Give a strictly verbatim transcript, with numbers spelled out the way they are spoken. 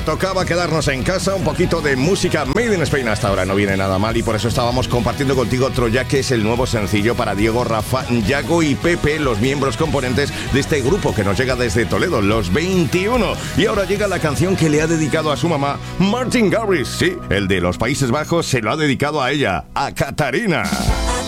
tocaba quedarnos en casa, un poquito de música made in Spain hasta ahora no viene nada mal y por eso estábamos compartiendo contigo Troya, que es el nuevo sencillo para Diego, Rafa, Yago y Pepe, los miembros componentes de este grupo que nos llega desde Toledo, Los veintiuno. Y ahora llega la canción que le ha dedicado a su mamá, Martin Garrix. Sí, el de los Países Bajos se lo ha dedicado a ella, a Catarina.